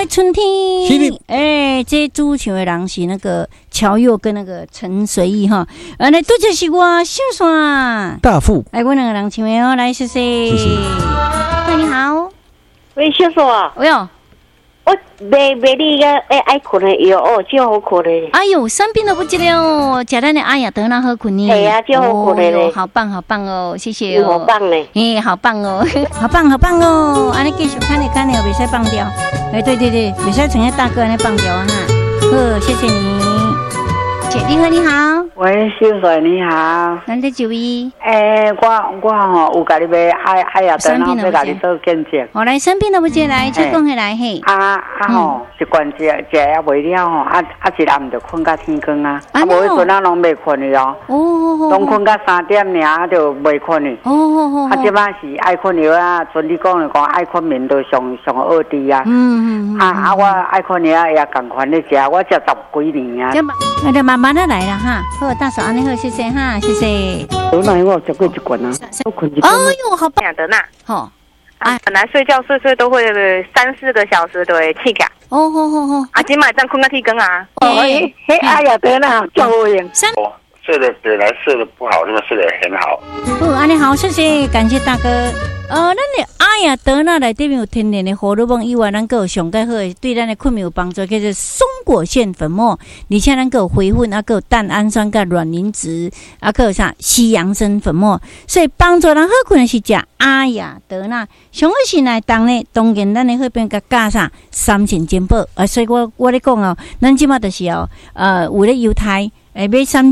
春天。这主唱的人是那个乔佑跟那个陈随意哈。那都就是我小帅大富。 我两个人唱的哦，来谢谢。 谢谢。 喂，你好。 喂，小帅。 喂哟。 我买你个爱困的药哦，就好困的。 哎呦，生病都不记得哦，吃咱的阿雅德那好困呢。 对啊，就好困的。 好棒，好棒哦，谢谢哦。 好棒嘞！ 好棒哦，好棒，好棒哦！安尼继续看你，袂使放掉。对，袂使像那大哥安尼放掉啊哈。好，谢谢你。你好，你好。 喂，小帅你好。 咱在就医。 我吼有甲你买爱雅德，然后要甲你做检测。 我来生病了不接来，就讲起来嘿。 吼，一罐食也袂了吼，一暗就困到天光啊，无迄阵拢袂困的哦。拢困到3点尔，就袂困的。即摆是爱困药啊，像你讲的讲爱困眠都上恶滴啊。我爱困药也共款咧食，我食10几年啊。 那就慢慢的来了哈。好，大嫂安尼好，谢谢哈，谢谢。 那我食过一罐啊，我困一。 哎呦，好棒的呐！ 好。 本来睡觉睡都会3-4个小时都会起来。今晚这样困到天光啊！ 哎呀，对啦，叫我用。 睡得本来睡得不好，现在睡得很好。 安尼好，谢谢，感谢大哥。咱的阿雅德那内底面有天然的荷尔蒙以外，咱个有上介好的对咱的困眠有帮助，叫做松果腺粉末，而且咱个有回粉，个有蛋氨酸、个卵磷脂，个有啥西洋参粉末，所以帮助人好困的是食阿雅德那。上个是来当呢，当然咱的好边个加啥3层煎宝，所以我咧讲哦，咱即马就是为了犹太。买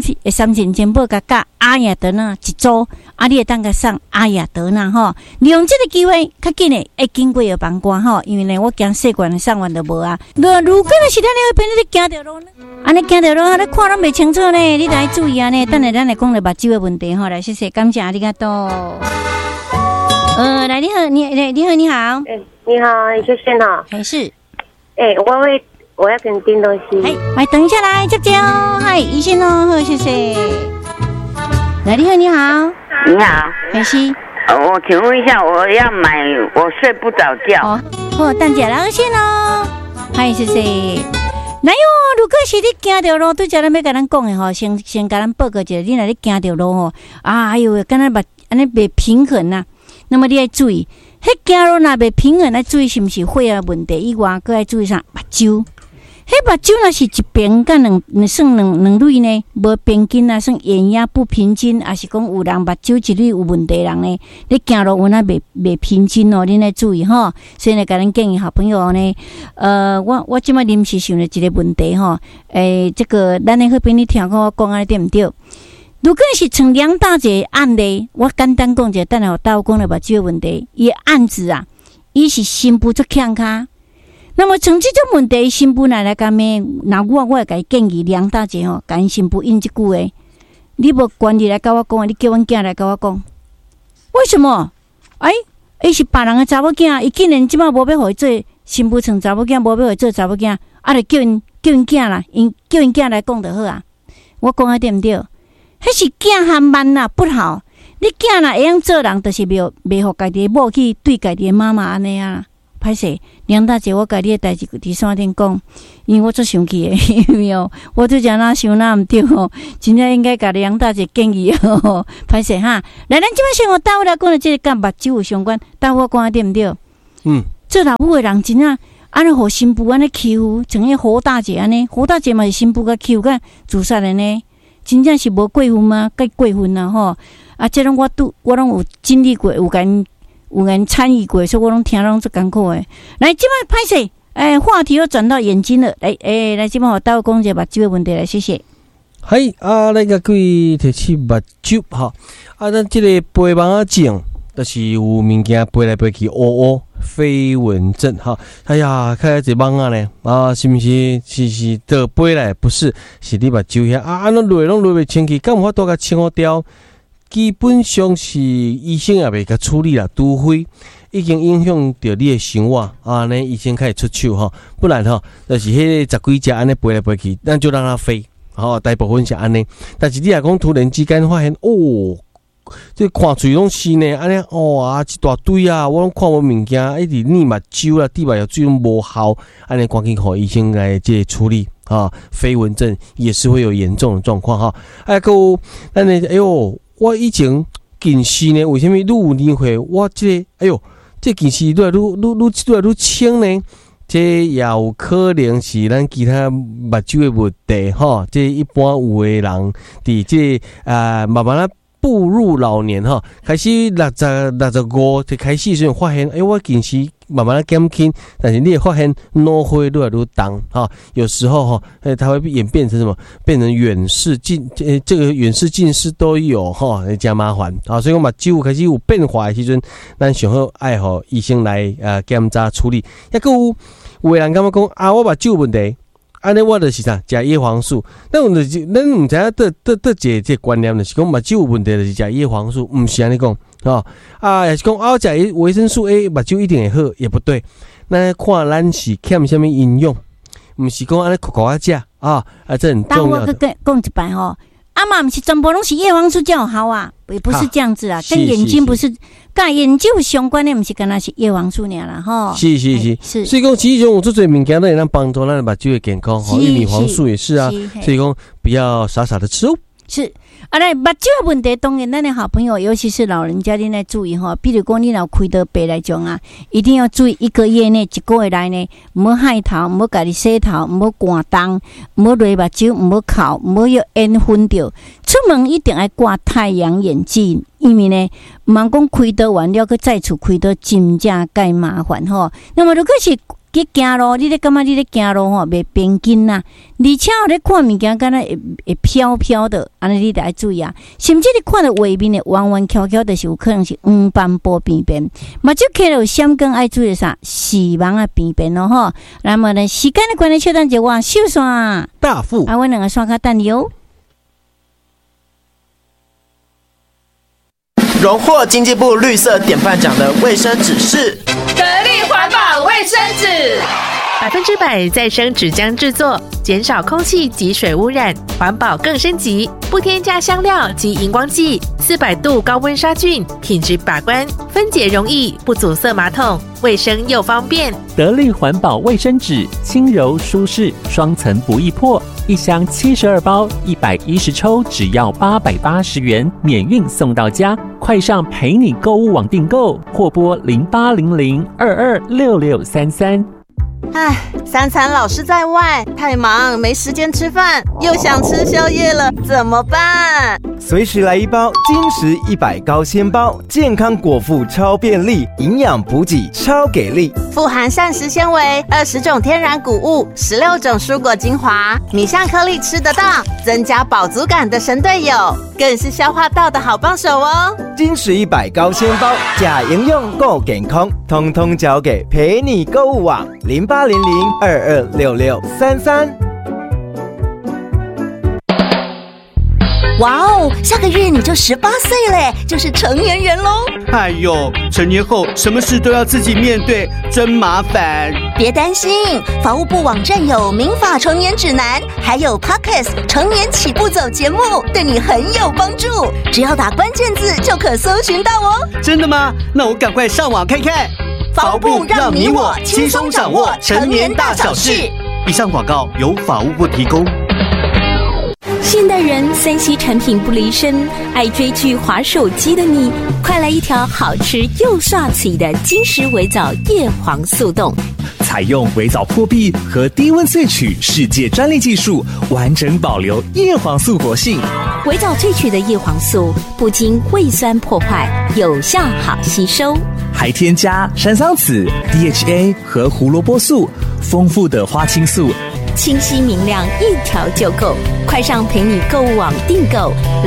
3层煎宝加阿雅德那一组，你会当甲送阿雅德那吼，利用这个机会，较紧的会经过药房关吼，因为呢，我惊细罐送完就无啊。如果是咱那边你行着路呢，安尼行着路，你看拢袂清楚呢，你来注意啊呢。等下咱来讲了目睭的问题吼，来谢谢，感谢阿里嘎多。来你好，你好， 你好，谢谢哈。 还是， 我要跟订东西。 来等一下来接接哦，医生哦，好，谢谢。来，你好， 你好， 还是？ 我请问一下，我要买，我睡不着觉。 好，等下来先哦。谢谢。来哟，如果是你行着路，对，咱要甲咱讲的吼，先甲咱报告一下，你若你行着路吼，哎呦，敢若安尼袂平衡呐，那么你要注意，迄行路若袂平衡，要注意是毋是血压问题以外，搁要注意啥目睭。迄目睭若是一边甲算两蕊呢，无平均啊，算眼压不平均，还是讲有人目睭一蕊有问题人呢？你行路有那袂平均哦，你来注意吼。所以呢，甲咱建议好朋友呢，我即摆临时想了一个问题吼，这个咱的好朋友你听我讲安尼对毋对？如果是像梁大姐案例，我简单讲一下，等下大家讲了目睭的问题，伊案子啊，伊是心部足强卡。那么像这种问题，新妇来干咩？那我会甲伊建议梁大姐吼，甲因新妇应这句话，你无权利来甲我讲，你叫阮囝来甲我讲，为什么？伊是别人的查某囝，伊竟然即摆无要互伊做新妇像查某囝，无要互伊做查某囝，就叫因囝啦，叫因囝来讲就好啊。我讲啊对毋对？迄是囝含慢啦，不好。你囝若会晓做人，就是袂互家己的某去对家己的妈妈安尼啊。歹势，梁大姐，我甲你的代志伫线顶讲，因为我足生气的，因为我最近哪想哪毋对吼，真正应该甲梁大姐建议吼，歹势哈。来，咱即摆先互大伙来讲的这个甲目睭有相关，大伙讲对毋对？做老母的人真正安尼互新妇安尼欺负，像迄胡大姐安尼，胡大姐嘛是新妇甲欺负甲自杀的呢，真正是无过分吗？该过分啊吼！这种我拢有经历过，有人参与过，所以我拢听拢足艰苦诶。来，即摆歹势，话题又转到眼睛了。来，即摆互大家讲一下目睭的问题来，谢谢。 咱个各位提起目睭哈，咱即个飞蚊症，就是有物件飞来飞去，乌飞蚊症哈。哎呀，看这蚊呢，是毋是倒飞来？不是，是你目睭遐拢落袂清气，敢有法度甲清好掉？基本上是医生也袂甲处理啦，除非已经影响到你的生活安尼医生开始出手吼，不然吼，就是迄个10几只安尼飞来飞去，咱就让它飞，大部分是安尼。但是你若讲突然之间发现这看嘴拢是呢，安尼一大堆啊，我拢看无物件，一直腻目睭啦，滴目药水拢无效，安尼赶紧互医生来这处理啊。飞蚊症也是会有严重的状况哈。有咱呢，我以前近视呢，为什么愈有年岁，我这近视愈轻呢？这也有可能是咱其他目睭的问题哈。这一般有的人伫这慢慢步入老年哈，开始65就开始时候发现，我近视慢慢减轻，但是你也发现脑花愈来愈重哈。有时候它会演变成什么？变成远视近这个远视近视都有哈，加麻烦啊。所以我目睭开始有变化的时阵，咱上好爱互医生来检查处理。也有的人感觉讲我目睭有问题。安尼我就是啥，食叶黄素。咱毋知影这观念，就是讲目睭有问题，就是食叶黄素，毋是安尼讲也是讲我食维生素 A， 目睭一定会好，也不对。咱看咱是欠什么营养，毋是讲安尼苦食这很重要的。 但我讲一摆嘛，不是全部拢是叶黄素才有效啊，也不是这样子啊，跟眼睛不是跟眼睛有相关的，不是跟那是叶黄素尔啦吼。 是，所以讲其实有做侪物件都会让帮助咱的目睭的健康玉米黄素也是啊，所以讲不要傻傻的吃哦。 是。目睭的问题，当然咱的好朋友，尤其是老人家，你来注意比如讲你若开刀白来讲一定要注意1个月内、1个月内呢，唔好害头，唔好家己洗头，唔好刮东，唔好勒目睭，唔好哭，唔好要烟熏着。出门一定要挂太阳眼镜，因为呢，唔通讲开刀完了，佮再次开刀，真正介麻烦那么如果是去行路，你咧感觉你咧行路袂平紧而且咧看物件，敢若会飘飘的，安尼你得要注意啊。甚至你看到画面的弯弯翘翘，就是有可能是黄斑部边边，目睭开了有闪光，爱注意啥？视网啊边边那么呢，时间的关系，小等一下秀线大富我两个线卡等你哦。 荣获经济部绿色典范奖的卫生纸是得力环保卫生纸 ，100%再生纸浆制作，减少空气及水污染，环保更升级，不添加香料及荧光剂，400度高温杀菌，品质把关，分解容易，不阻塞马桶，卫生又方便。 得力环保卫生纸，轻柔舒适，双层不易破，一箱72包，110抽，只要880元，免运送到家。快上陪你购物网订购，或拨0800226633。 3餐老是在外，太忙没时间吃饭，又想吃宵夜了，怎么办？ 随时来一包金石100高纤包，健康果腹超便利，营养补给超给力， 富含膳食纤维，20种天然谷物，16种蔬果精华，米香颗粒吃得到，增加饱足感的神队友，更是消化道的好帮手哦。 金石100高纤包，假营养够健康，通通交给陪你购物网0800226633。 哇哦，下个月你就18岁嘞，就是成年人喽！ 哎呦，成年后什么事都要自己面对，真麻烦。 别担心，法务部网站有民法成年指南，还有 Podcast 成年起步走节目，对你很有帮助。只要打关键字就可搜寻到哦。 真的吗？那我赶快上网看看。 法务部让你我轻松掌握成年大小事。 以上广告由法务部提供。 现代人3C 产品不离身，爱追剧滑手机的你，快来一条好吃又刷嘴的金石微藻叶黄素冻。 采用微藻破壁和低温萃取世界专利技术，完整保留叶黄素活性。 微藻萃取的叶黄素不经胃酸破坏，有效好吸收， 还添加山桑子、DHA 和胡萝卜素，丰富的花青素， 清晰明亮，一条就够。快上陪你购物网订购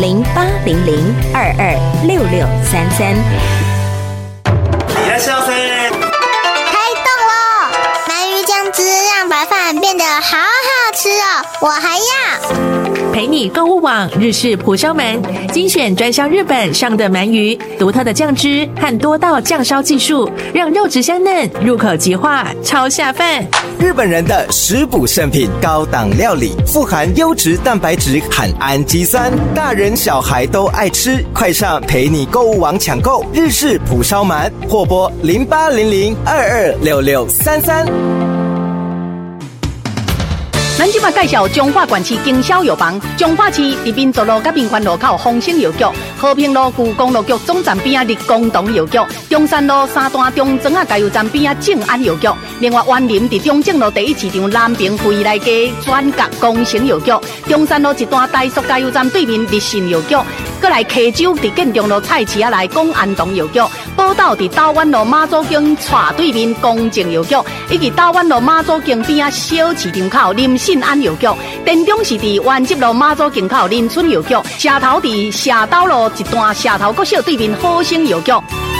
0800226633。 いらっしゃいませ。 开动了！鳗鱼酱汁让白饭变得好好吃哦，我还要。 陪你你购物网日式蒲烧鳗，精选专销日本上的鳗鱼，独特的酱汁和多道酱烧技术，让肉质香嫩，入口即化，超下饭。 日本人的食补圣品，高档料理，富含优质蛋白质和氨基酸，大人小孩都爱吃。快上陪你购物网抢购日式蒲烧鳗，或拨0800226633。 咱即马介绍中华县市经销药房，中华市伫民族路甲民权路口丰兴药局，和平路旧公路局总站边啊立功堂药局，中山路三段中庄啊加油站边啊正安药局，另外园林伫中正路第一市场南平惠来街转角工程药局，中山路一段大速加油站对面立信药局，过来溪州伫建中路菜市啊内公安堂药局，宝岛伫道湾路马祖径斜对面公正药局，以及道湾路马祖径边啊小市场口林信安药局，田中是伫原集路马祖径口林村药局，社头伫社斗路一段社头国小对面好生药局。